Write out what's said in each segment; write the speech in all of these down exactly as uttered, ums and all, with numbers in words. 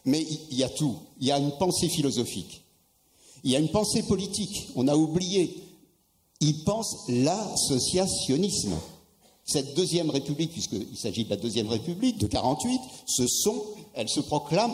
Mais il y a tout. Il y a une pensée philosophique. Il y a une pensée politique. On a oublié. Ils pensent l'associationnisme. Cette deuxième république, puisqu'il s'agit de la deuxième république de quarante-huit, ce sont, elles se proclament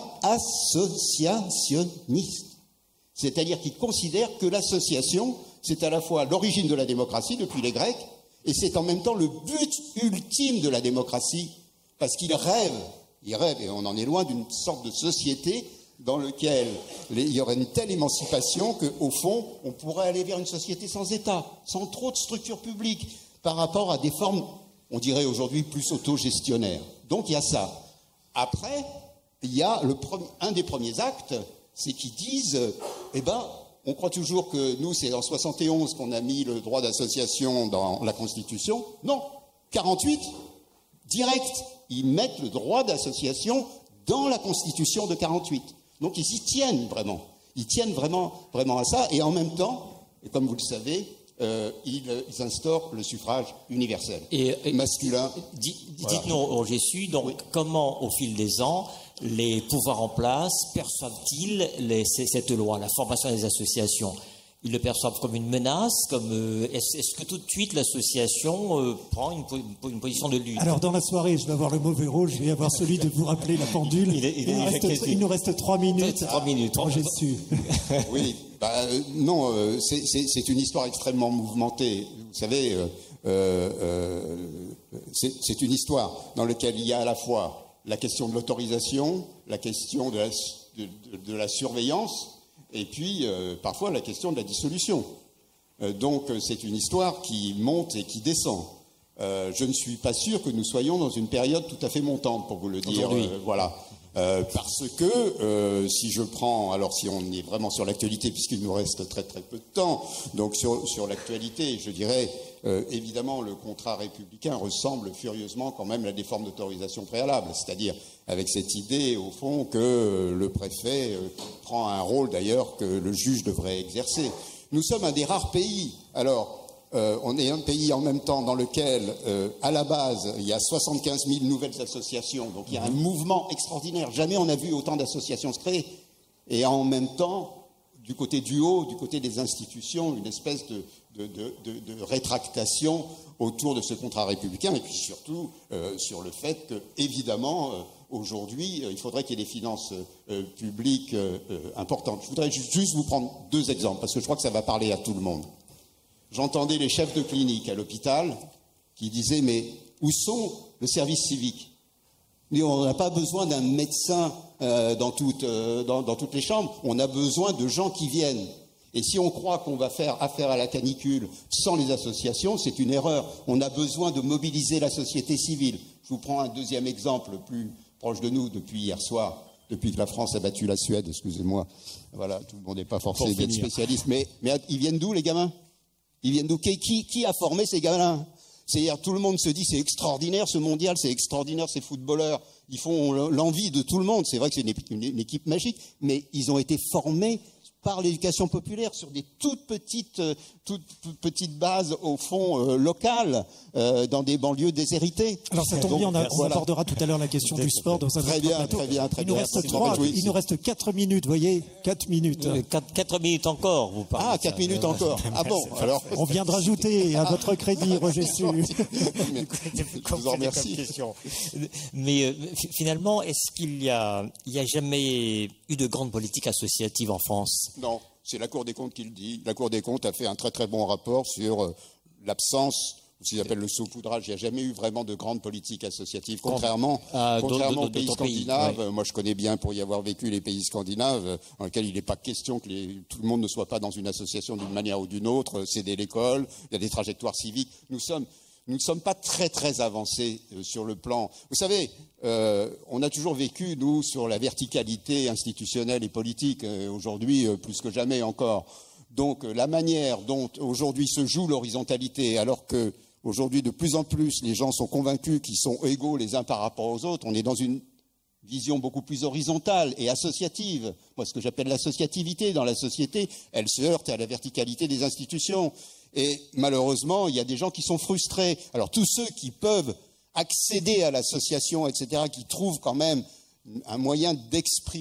associationnistes. C'est-à-dire qu'ils considèrent que l'association, c'est à la fois l'origine de la démocratie depuis les Grecs, et c'est en même temps le but ultime de la démocratie, parce qu'ils rêvent, ils rêvent, et on en est loin d'une sorte de société dans laquelle il y aurait une telle émancipation qu'au fond, on pourrait aller vers une société sans État, sans trop de structures publiques, par rapport à des formes, on dirait aujourd'hui, plus autogestionnaires. Donc il y a ça. Après, il y a le premier, un des premiers actes, c'est qu'ils disent, eh ben, on croit toujours que nous, c'est en soixante et onze qu'on a mis le droit d'association dans la Constitution. Non, quarante-huit, direct, ils mettent le droit d'association dans la Constitution de quarante-huit. Donc ils y tiennent vraiment. Ils tiennent vraiment, vraiment à ça. Et en même temps, et comme vous le savez, euh, ils, ils instaurent le suffrage universel, et, et masculin. Dites-nous, Voilà. Roger Su, donc oui. Comment, au fil des ans, les pouvoirs en place perçoivent-ils les, cette loi, la formation des associations? Ils le perçoivent comme une menace, comme euh, est-ce, est-ce que tout de suite l'association euh, prend une, une position de lutte? Alors dans la soirée, je vais avoir le mauvais rôle, je vais avoir celui de vous rappeler la pendule. Il, est, il, est, il, nous, reste, il nous reste trois minutes. Trois minutes. Oh, j'ai su. Oui, bah, euh, non, euh, c'est, c'est, c'est une histoire extrêmement mouvementée. Vous savez, euh, euh, c'est, c'est une histoire dans laquelle il y a à la fois la question de l'autorisation, la question de la, de, de, de la surveillance, et puis euh, parfois la question de la dissolution. Euh, donc c'est une histoire qui monte et qui descend. Euh, je ne suis pas sûr que nous soyons dans une période tout à fait montante, pour vous le dire. Euh, voilà. Euh, parce que euh, si je prends, alors si on est vraiment sur l'actualité, puisqu'il nous reste très très peu de temps, donc sur, sur l'actualité, je dirais euh, évidemment le contrat républicain ressemble furieusement quand même à des formes d'autorisation préalable, c'est-à-dire avec cette idée au fond que le préfet euh, prend un rôle d'ailleurs que le juge devrait exercer. Nous sommes un des rares pays, alors Euh, on est un pays en même temps dans lequel, euh, à la base, il y a soixante-quinze mille nouvelles associations. Donc il y a un mouvement extraordinaire. Jamais on n'a vu autant d'associations se créer. Et en même temps, du côté du haut, du côté des institutions, une espèce de, de, de, de, de rétractation autour de ce contrat républicain. Et puis surtout euh, sur le fait que, évidemment, euh, aujourd'hui, euh, il faudrait qu'il y ait des finances euh, publiques euh, euh, importantes. Je voudrais juste vous prendre deux exemples, parce que je crois que ça va parler à tout le monde. J'entendais les chefs de clinique à l'hôpital qui disaient « Mais où sont le service civique ? Mais on n'a pas besoin d'un médecin euh, dans, toutes, euh, dans, dans toutes les chambres, on a besoin de gens qui viennent. Et si on croit qu'on va faire affaire à la canicule sans les associations, c'est une erreur. On a besoin de mobiliser la société civile. » Je vous prends un deuxième exemple plus proche de nous depuis hier soir. Depuis que la France a battu la Suède, excusez-moi. Voilà, tout le monde n'est pas forcé d'être spécialiste. Mais, mais ils viennent d'où, les gamins ? Ils viennent d'où ? Qui, qui, qui a formé ces gamins ? C'est-à-dire, tout le monde se dit, c'est extraordinaire ce mondial, c'est extraordinaire ces footballeurs. Ils font l'envie de tout le monde. C'est vrai que c'est une, une, une équipe magique, mais ils ont été formés par l'éducation populaire sur des toutes petites, euh, toutes petites bases au fond euh, locales, euh, dans des banlieues déshéritées. Alors ça tombe Donc, bien, on, a, on voilà. abordera tout à l'heure la question du sport dans un très bien, plateau. Très bien, très il nous bien. reste trois, oui, il nous reste quatre minutes, voyez, quatre minutes. Euh, quatre, quatre minutes encore, vous parlez. Ah, quatre minutes encore. Ah bon, alors. On vient de rajouter à votre crédit, Roger Su. Je vous en remercie. Mais euh, finalement, est-ce qu'il y a, il y a jamais eu de grande politique associative en France ? Non, c'est la Cour des comptes qui le dit. La Cour des comptes a fait un très très bon rapport sur euh, l'absence, ce qu'ils appellent le saupoudrage. Il n'y a jamais eu vraiment de grande politique associative, contrairement, ah, contrairement aux pays pays, scandinaves. Ouais. Moi, je connais bien, pour y avoir vécu, les pays scandinaves, dans lesquels il n'est pas question que les, tout le monde ne soit pas dans une association d'une manière ou d'une autre, céder l'école, il y a des trajectoires civiques. Nous sommes... Nous ne sommes pas très, très avancés euh, sur le plan... Vous savez, euh, on a toujours vécu, nous, sur la verticalité institutionnelle et politique, euh, aujourd'hui, euh, plus que jamais encore. Donc, euh, la manière dont aujourd'hui se joue l'horizontalité, alors que aujourd'hui, de plus en plus, les gens sont convaincus qu'ils sont égaux les uns par rapport aux autres, on est dans une vision beaucoup plus horizontale et associative. Moi, ce que j'appelle l'associativité dans la société, elle se heurte à la verticalité des institutions. Et malheureusement, il y a des gens qui sont frustrés. Alors tous ceux qui peuvent accéder à l'association, et cetera, qui trouvent quand même un moyen d'exprimer